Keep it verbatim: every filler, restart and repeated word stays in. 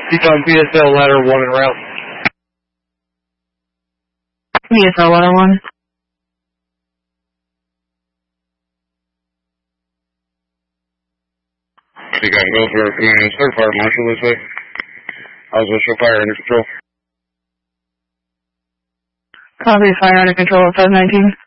Decon P S L ladder one and route. P S L ladder one. Decon go for command third fire marshal this way. How's the show fire under control? Copy, fire under control at five nineteen.